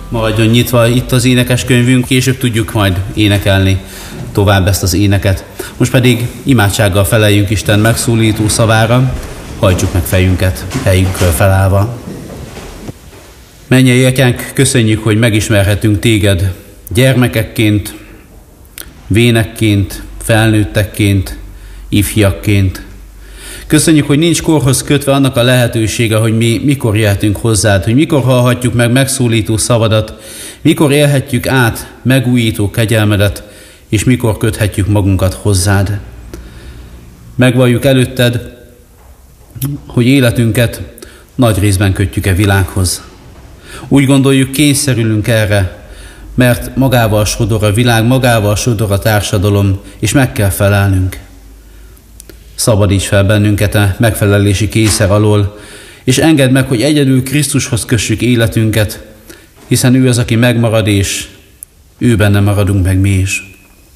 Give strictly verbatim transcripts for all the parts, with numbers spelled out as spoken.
Maradjon nyitva itt az énekeskönyvünk, később tudjuk majd énekelni tovább ezt az éneket. Most pedig imádsággal feleljünk Isten megszólító szavára, hajtsuk meg fejünket helyünkről felállva. Mennyei Atyánk, köszönjük, hogy megismerhetünk Téged gyermekekként, vénekként, felnőttekként, ifjakként. Köszönjük, hogy nincs korhoz kötve annak a lehetősége, hogy mi mikor jöhetünk hozzád, hogy mikor hallhatjuk meg megszólító szavadat, mikor élhetjük át megújító kegyelmedet, és mikor köthetjük magunkat hozzád. Megvalljuk előtted, hogy életünket nagy részben kötjük e világhoz. Úgy gondoljuk, kényszerülünk erre, mert magával sodor a világ, magával sodor a társadalom, és meg kell felelnünk. Szabadíts fel bennünket a megfelelési kényszer alól, és engedd meg, hogy egyedül Krisztushoz kössük életünket, hiszen ő az, aki megmarad, és ő benne maradunk meg mi is.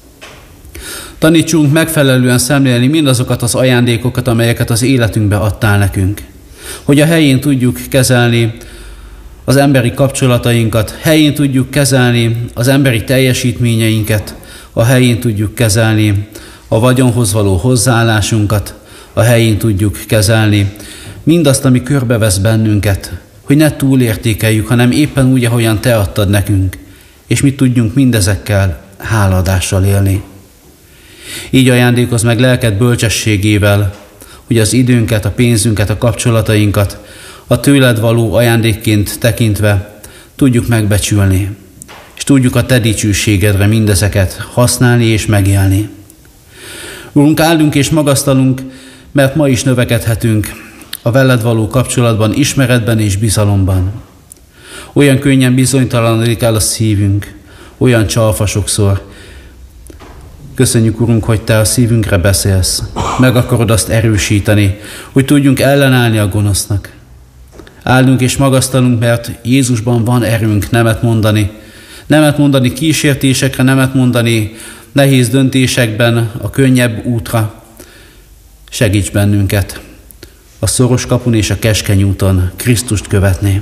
Tanítsunk megfelelően szemlélni mindazokat az ajándékokat, amelyeket az életünkbe adtál nekünk. Hogy a helyén tudjuk kezelni az emberi kapcsolatainkat, helyén tudjuk kezelni az emberi teljesítményeinket, a helyén tudjuk kezelni a vagyonhoz való hozzáállásunkat, a helyén tudjuk kezelni mindazt, ami körbevesz bennünket, hogy ne túlértékeljük, hanem éppen úgy, ahogyan te adtad nekünk, és mi tudjunk mindezekkel háladással élni. Így ajándékozz meg lelked bölcsességével, hogy az időnket, a pénzünket, a kapcsolatainkat a tőled való ajándékként tekintve tudjuk megbecsülni, és tudjuk a te dicsőségedre mindezeket használni és megélni. Urunk, áldunk és magasztalunk, mert ma is növekedhetünk a veled való kapcsolatban, ismeretben és bizalomban. Olyan könnyen bizonytalanodik el a szívünk, olyan csalfa sokszor. Köszönjük, Urunk, hogy te a szívünkre beszélsz, meg akarod azt erősíteni, hogy tudjunk ellenállni a gonosznak. Áldunk és magasztalunk, mert Jézusban van erőnk nemet mondani, nemet mondani kísértésekre, nemet mondani nehéz döntésekben, a könnyebb útra. Segíts bennünket a szoros kapun és a keskeny úton Krisztust követni.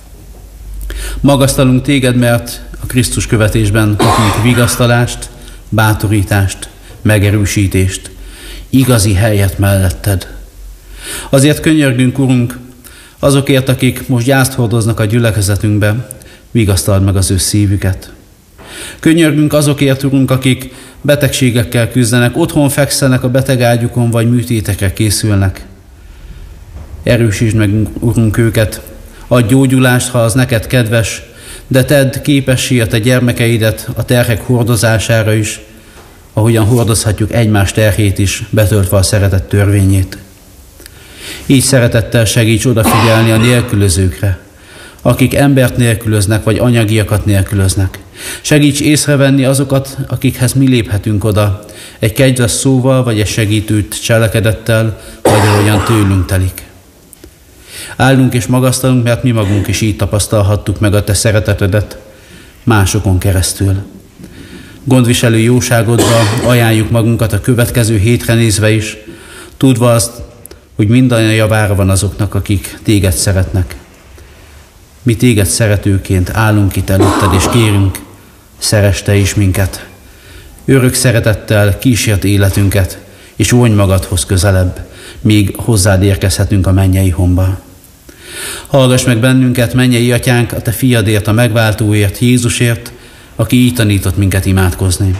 Magasztalunk téged, mert a Krisztus követésben kapunk vigasztalást, bátorítást, megerősítést, igazi helyet melletted. Azért könyörgünk, Urunk, azokért, akik most gyászt hordoznak a gyülekezetünkbe, vigasztald meg az ő szívüket. Könyörgünk azokért, Urunk, akik betegségekkel küzdenek, otthon fekszenek a betegágyukon, vagy műtétekre készülnek. Erősítsd meg, Urunk, őket, adj gyógyulást, ha az neked kedves, de tedd képessé a te gyermekeidet a terhek hordozására is, ahogyan hordozhatjuk egymás terhét is, betöltve a szeretet törvényét. Így szeretettel segíts odafigyelni a nélkülözőkre, akik embert nélkülöznek, vagy anyagiakat nélkülöznek. Segíts észrevenni azokat, akikhez mi léphetünk oda, egy kegyes szóval, vagy egy segítőt cselekedettel, vagy ahogyan tőlünk telik. Áldunk és magasztalunk, mert mi magunk is így tapasztalhattuk meg a te szeretetedet másokon keresztül. Gondviselő jóságodba ajánljuk magunkat a következő hétre nézve is, tudva azt, hogy minden javára van azoknak, akik téged szeretnek. Mi téged szeretőként állunk itt előtted, és kérünk, szeress te is minket. Örök szeretettel kísért életünket, és vonj magadhoz közelebb, míg hozzád érkezhetünk a mennyei homba. Hallgass meg bennünket, mennyei Atyánk, a te fiadért, a megváltóért, Jézusért, aki így tanított minket imádkozni.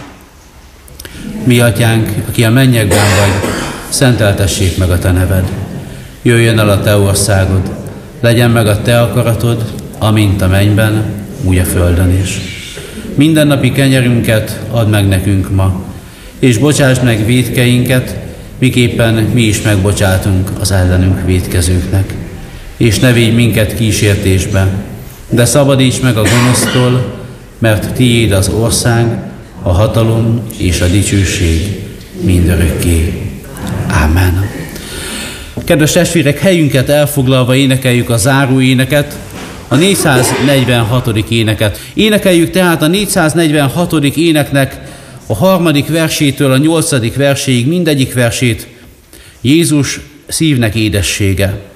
Mi Atyánk, aki a mennyekben vagy, szenteltessék meg a te neved. Jöjjön el a te országod, legyen meg a te akaratod, amint a mennyben, úgy a földön is. Mindennapi kenyerünket add meg nekünk ma, és bocsásd meg vétkeinket, miképpen mi is megbocsátunk az ellenünk vétkezőknek. És ne védj minket kísértésbe, de szabadíts meg a gonosztól, mert tiéd az ország, a hatalom és a dicsőség mindörökké. Ámen. Kedves testvérek, helyünket elfoglalva énekeljük a záró éneket, a négyszáznegyvenhatodik éneket. Énekeljük tehát a négyszáznegyvenhatodik éneknek a harmadik versétől a nyolcadik verséig mindegyik versét. Jézus szívnek édessége.